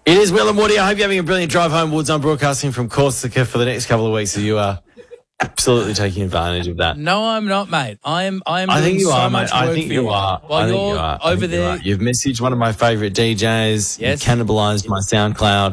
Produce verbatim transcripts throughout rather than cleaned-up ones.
It is Will and Woody. I hope you're having a brilliant drive home. Woods, I'm broadcasting from Corsica for the next couple of weeks, so you are absolutely taking advantage of that. No, I'm not, mate. I'm. I'm. I think doing you so are, much mate. I work think for you are. While I think you're you are. I over think you there, are. You've messaged one of my favourite D Js. Yes. You've cannibalised my SoundCloud.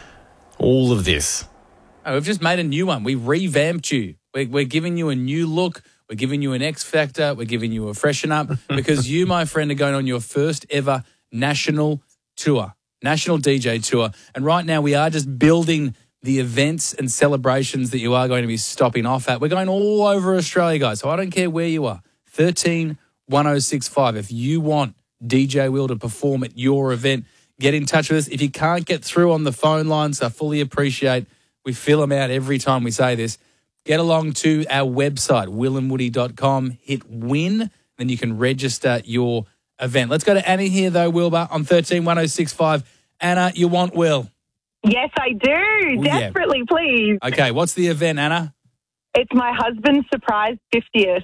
All of this. oh, we've just made a new one. We revamped you. We're, we're giving you a new look. We're giving you an X Factor. We're giving you a freshen up because you, my friend, are going on your first ever national tour, national D J tour. And right now we are just building the events and celebrations that you are going to be stopping off at. We're going all over Australia, guys. So I don't care where you are. thirteen one oh six five. If you want D J Will to perform at your event, get in touch with us. If you can't get through on the phone lines, I fully appreciate we fill them out every time we say this. Get along to our website, will and woody dot com, hit win, then you can register your event. Let's go to Anna here, though, Wilbur, on thirteen one oh six five. Anna, you want Will? Yes, I do. yeah. Desperately, please. Okay, what's the event, Anna? It's my husband's surprise fiftieth.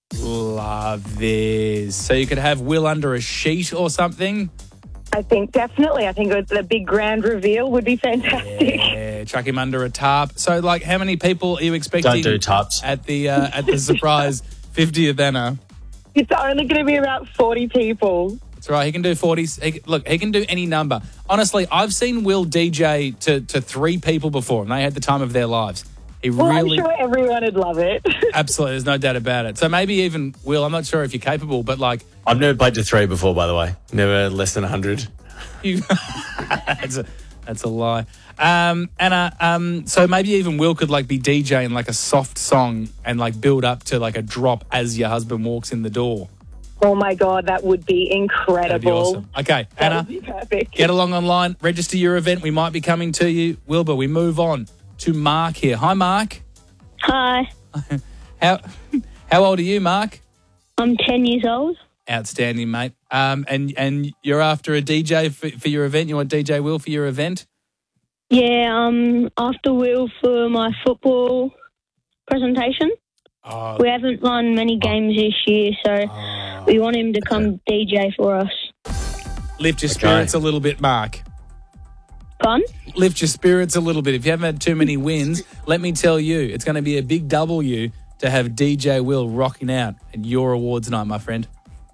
Love this. So you could have Will under a sheet or something? I think definitely. I think the big grand reveal would be fantastic. Yeah, chuck him under a tarp. So, like, how many people are you expecting Don't do tarps. at the uh, at the surprise fiftieth, Anna? It's only going to be about forty people. That's right. He can do forties. He, look, he can do any number. Honestly, I've seen Will D J to, to three people before, and they had the time of their lives. He Well, really, I'm sure everyone would love it. absolutely, there's no doubt about it. So maybe even Will. I'm not sure if you're capable, but like, I've never played to three before, by the way. Never less than one hundred. you, that's a that's a lie. Um, Anna, um, so maybe even Will could like be DJing like a soft song and like build up to like a drop as your husband walks in the door. Oh, my God, that would be incredible. That'd be awesome. Okay, That Anna, would be perfect. get along online, register your event. We might be coming to you. Wilbur, we move on to Mark here. Hi, Mark. Hi, How how old are you, Mark? I'm ten years old. Outstanding, mate. Um, and, and you're after a D J for, for your event? You want D J Will for your event? Yeah, um, after Will for my football presentation. Oh, We haven't run many games this year, so oh. we want him to come D J for us. Lift your Okay. spirits a little bit, Mark. Fun? Lift your spirits a little bit. If you haven't had too many wins, let me tell you, it's going to be a big W to have D J Will rocking out at your awards night, my friend.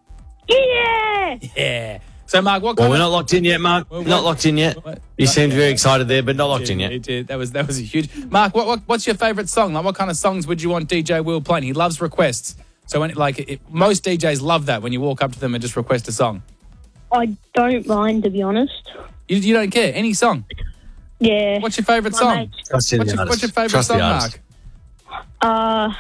Yeah! Yeah. So, Mark, what Well, kind we're of... not locked in yet, Mark. Well, not what- locked in yet. what- You not seemed yet. very excited there, but not locked in Yeah, yet. he did. That was that was a huge. Mark, what, what what's your favourite song? Like, what kind of songs would you want D J Will playing? He loves requests. So, when like it, most D Js love that when you walk up to them and just request a song. I don't mind, to be honest. You, you don't care any song. Yeah. What's your favourite My song? mates. Trust in What's the your, what's artist. your favourite Trust the song, artist. Mark? Uh,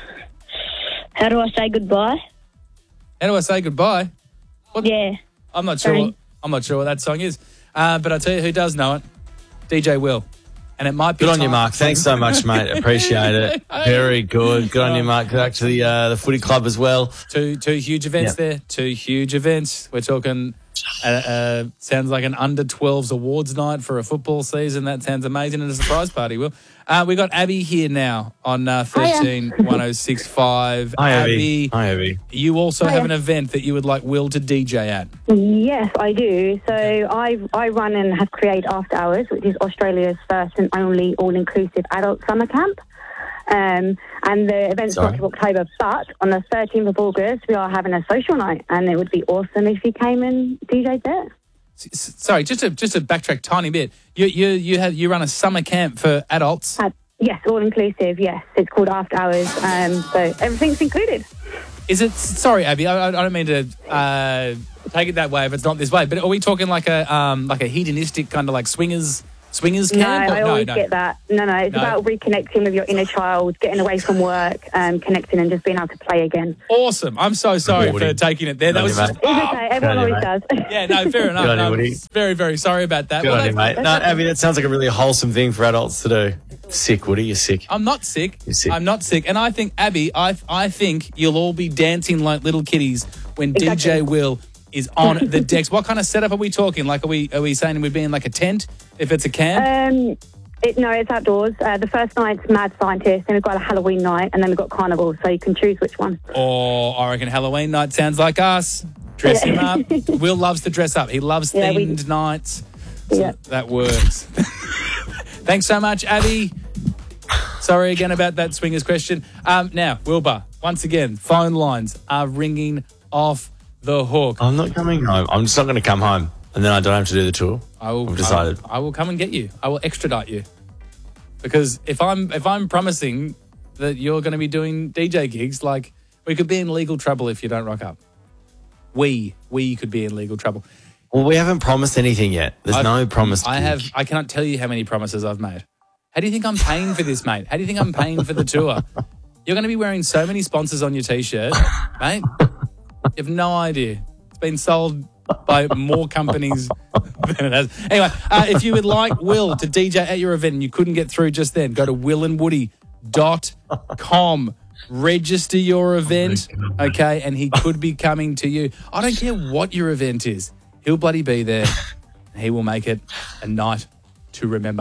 how do I say goodbye? How do I say goodbye? Yeah. I'm not sure. Sorry. What, I'm not sure what that song is. Uh, but I tell you who does know it, D J Will. And it might be Good on you, time- Mark. Thanks so much, mate. Appreciate it. Very good. Good on you, Mark. Back to the uh, the footy club as well. Two two huge events Yep. there. Two huge events. We're talking. Uh, uh, sounds like an under twelves awards night for a football season. That sounds amazing, and a surprise party. Will uh, we got Abby here now on uh, thirteen one oh six five. Hi, Abby. Hi, Abby. You also have an event that you would like Will to D J at. Yes, I do. So I I run and have created After Hours, which is Australia's first and only all-inclusive adult summer camp. Um, and the event's Sorry. not of October, but on the thirteenth of August, we are having a social night, and it would be awesome if you came and D J'd there. S- s- Sorry, just to just to backtrack a tiny bit. You you you have you run a summer camp for adults. Uh, yes, all-inclusive, yes. It's called After Hours, um, so everything's included. Is it? Sorry, Abby. I, I don't mean to uh, take it that way if it's not this way. But are we talking like a um, like a hedonistic kind of like swingers swingers No, camp? Or- I always get that. No, no, it's No. about reconnecting with your inner child, getting away from work, um, connecting and just being able to play again. Awesome. I'm so sorry Woody. for taking it there. That Good was on you, just, mate. It's okay, everyone Good on you, always does. yeah, no, fair enough. Good on you, No, Woody. very, very sorry about that. Good Well, on you, that's- mate. No, Abby, that sounds like a really wholesome thing for adults to do. Sick, Woody. You're sick. I'm not sick. You're sick. I'm not sick. And I think, Abby, I I think you'll all be dancing like little kiddies when D J Exactly. Will is on the decks. What kind of setup are we talking? Like, are we are we saying we'd be in like a tent if it's a camp? Um, it, no, it's outdoors. Uh, the first night's Mad Scientist, then we've got a Halloween night, and then we've got Carnival, so you can choose which one. Or I reckon Halloween night sounds like us. Dress him Yeah. up. Will loves to dress up. He loves Yeah, we- themed nights. Yeah. That works. Thanks so much, Abby. Sorry again about that swingers question. Um, now, Wilbur, once again, phone lines are ringing off the hook. I'm not coming home. I'm just not going to come home, and then I don't have to do the tour. I will. I've decided. I, I will come and get you. I will extradite you. Because if I'm if I'm promising that you're going to be doing D J gigs, like we could be in legal trouble if you don't rock up. We we could be in legal trouble. Well, we haven't promised anything yet. There's I've, no promise. I gig. have. I cannot tell you how many promises I've made. How do you think I'm paying for this, mate? How do you think I'm paying for the tour? You're going to be wearing so many sponsors on your T-shirt, mate. You have no idea. It's been sold by more companies than it has. Anyway, uh, if you would like Will to D J at your event and you couldn't get through just then, go to will and woody dot com. Register your event, okay, and he could be coming to you. I don't care what your event is. He'll bloody be there. He will make it a night to remember.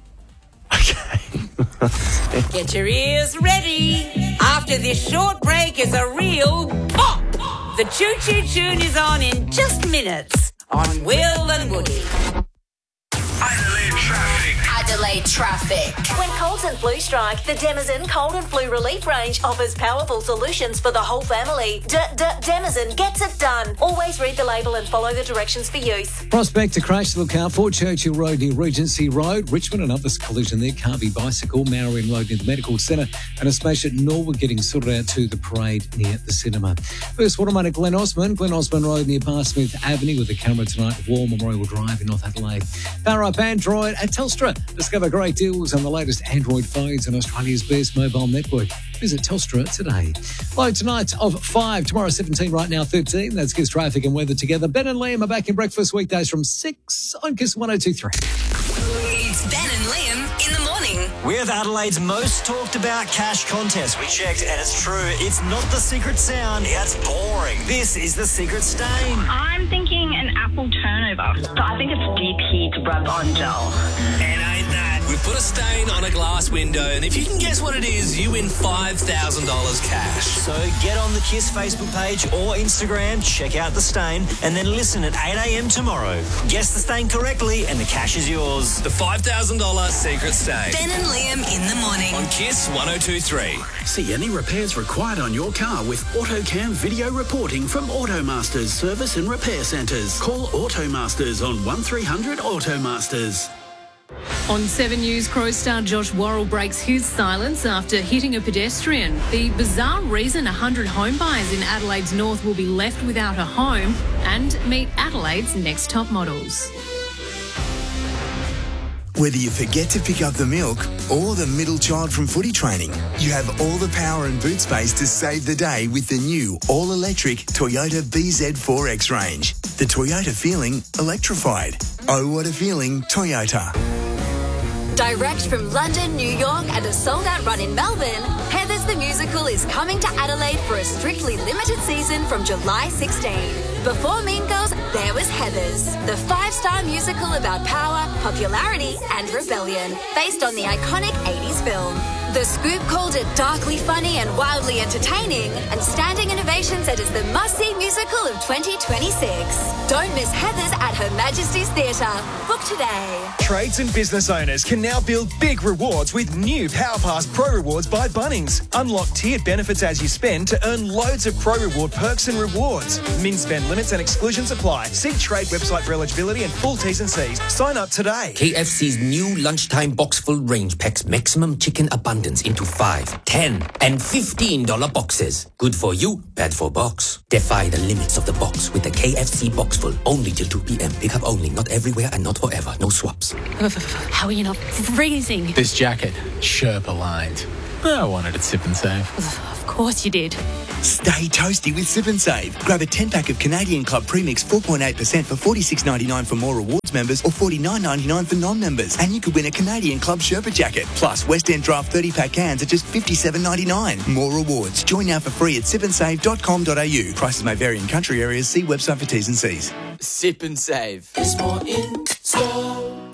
Get your ears ready. After this short break is a real pop. The Choo Choo Tune is on in just minutes on Will and Woody. Adelaide traffic. Adelaide traffic. When colds and flu strike, the Denizen Cold and Flu Relief range offers powerful solutions for the whole family. D-D-Denizen gets it done. Always read the label and follow the directions for use. Prospect to crash to look out for Churchill Road near Regency Road. Richmond, another collision there. Carby Bicycle. Marion Road near the Medical Centre. And a smash at Norwood getting sorted out to the parade near the cinema. First waterman at Glen Osmond. Glen Osmond Road near Barsmith Avenue with a camera tonight at War Memorial Drive in North Adelaide. Power up Android at Telstra. Discover great deals on the latest Android phones on Australia's best mobile network. Visit Telstra today. Low tonight of five, tomorrow seventeen, right now thirteen. That's Kiss Traffic and Weather together. Ben and Liam are back in breakfast weekdays from six on Kiss one oh two point three. It's Ben and Liam in the morning. With Adelaide's most talked about cash contest. We checked and it's true. It's not the secret sound. It's boring. This is the secret stain. I'm thinking an apple turnover. So I think it's deep heat rub on gel. And ain't that. We've put a stain on a glass window, and if you can guess what it is, you win five thousand dollars cash. So get on the Kiss Facebook page or Instagram, check out the stain, and then listen at eight a.m. tomorrow. Guess the stain correctly, and the cash is yours. The five thousand dollars secret stain. Ben and Liam in the morning. On Kiss one oh two point three. See any repairs required on your car with AutoCam video reporting from Automasters Service and Repair Centres. Call Automasters on one three hundred Automasters. On seven News, Crow star Josh Worrell breaks his silence after hitting a pedestrian. The bizarre reason one hundred home buyers in Adelaide's north will be left without a home, and meet Adelaide's next top models. Whether you forget to pick up the milk or the middle child from footy training, you have all the power and boot space to save the day with the new all-electric Toyota B Z four X range. The Toyota feeling electrified. Oh, what a feeling, Toyota. Direct from London, New York, and a sold-out run in Melbourne, Heathers the Musical is coming to Adelaide for a strictly limited season from July sixteenth. Before Mean Girls, there was Heathers, the five-star musical about power, popularity, and rebellion, based on the iconic eighties film. The Scoop called it darkly funny and wildly entertaining, and Standing Ovation said it's the must-see musical of twenty twenty-six. Don't miss Heathers at Her Majesty's Theatre. Book today. Trades and business owners can now build big rewards with new PowerPass Pro Rewards by Bunnings. Unlock tiered benefits as you spend to earn loads of Pro Reward perks and rewards. Min spend limits and exclusions apply. See Trade website for eligibility and full T's and C's. Sign up today. K F C's new lunchtime box full range packs maximum chicken abundance into five, ten, and fifteen dollar boxes. Good for you, bad for box. Defy the limits of the box with the K F C box full. Only till two p.m. Pick up only, not everywhere and not forever. No swaps. How are you not freezing? This jacket, Sherpa lined. I wanted it Sip and Save. Of course you did. Stay toasty with Sip and Save. Grab a ten-pack of Canadian Club Premix four point eight percent for forty-six ninety-nine for more rewards members or forty-nine ninety-nine for non-members. And you could win a Canadian Club Sherpa jacket. Plus, West End Draft thirty-pack cans at just fifty-seven ninety-nine. More rewards. Join now for free at sip and save dot com dot a u. Prices may vary in country areas. See website for T's and C's. Sip and Save. There's more in store.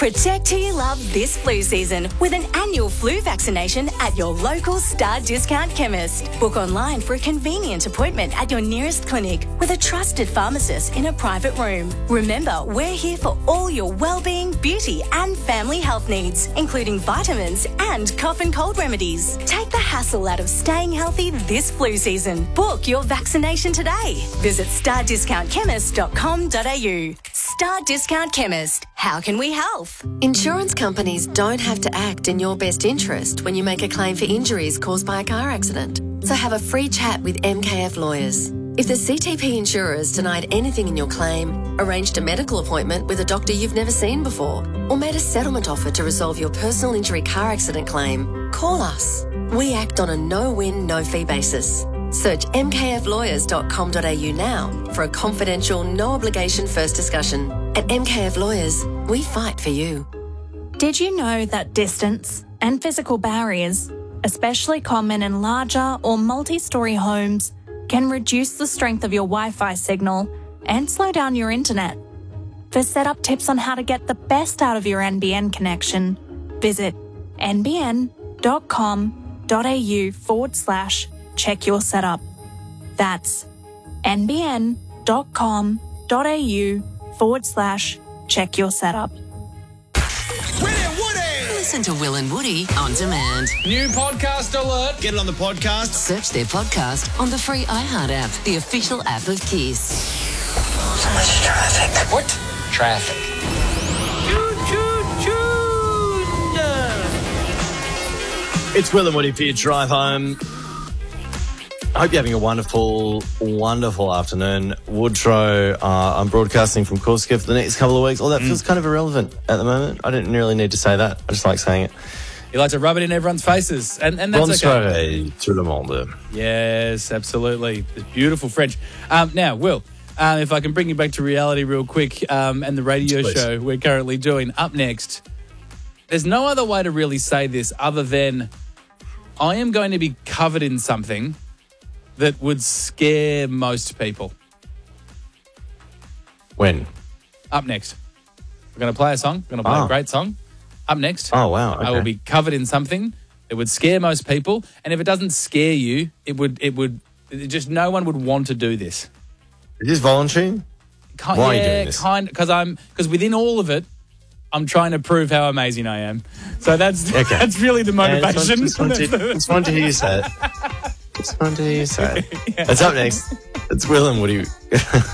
Protect who you love this flu season with an annual flu vaccination at your local Star Discount chemist. Book online for a convenient appointment at your nearest clinic with a trusted pharmacist in a private room. Remember, we're here for all your well-being, beauty and family health needs, including vitamins and cough and cold remedies. Take the hassle out of staying healthy this flu season. Book your vaccination today. Visit star discount chemist dot com dot a u. Star Discount Chemist. How can we help? Insurance companies don't have to act in your best interest when you make a claim for injuries caused by a car accident. So have a free chat with M K F Lawyers. If the C T P insurers denied anything in your claim, arranged a medical appointment with a doctor you've never seen before, or made a settlement offer to resolve your personal injury car accident claim, call us. We act on a no-win, no-fee basis. Search m k f lawyers dot com dot a u now for a confidential, no-obligation first discussion. At M K F Lawyers, we fight for you. Did you know that distance and physical barriers, especially common in larger or multi-storey homes, can reduce the strength of your Wi-Fi signal and slow down your internet? For setup tips on how to get the best out of your N B N connection, visit n b n dot com dot a u forward slash check your setup. That's n b n dot com dot a u forward slash check your setup. Listen to Will and Woody on demand. New podcast alert. Get it on the podcast. Search their podcast on the free iHeart app, the official app of Kiss. So much traffic. What? Traffic. It's Will and Woody for your drive home. I hope you're having a wonderful, wonderful afternoon. Woodrow, uh, I'm broadcasting from Corsica for the next couple of weeks. All that feels kind of irrelevant at the moment. I didn't really need to say that. I just like saying it. You like to rub it in everyone's faces, and, and that's okay. Tout le monde. Yes, absolutely. It's beautiful French. Um, now, Will, uh, if I can bring you back to reality real quick, um, and the radio Please. show we're currently doing. Up next, there's no other way to really say this other than I am going to be covered in something that would scare most people. When? Up next. We're going to play a song. We're going to play Oh. a great song. Up next. Oh, wow. I will okay. be covered in something that would scare most people. And if it doesn't scare you, it would, it would, it just no one would want to do this. Is this voluntary? Kind, Why are yeah, you doing this? kind because I'm because within all of it, I'm trying to prove how amazing I am. So that's Okay. that's really the Yeah, motivation. it's fun, it's fun to, it's fun to hear you say it. It's fun to hear you say it. It's up next. It's Will and Woody.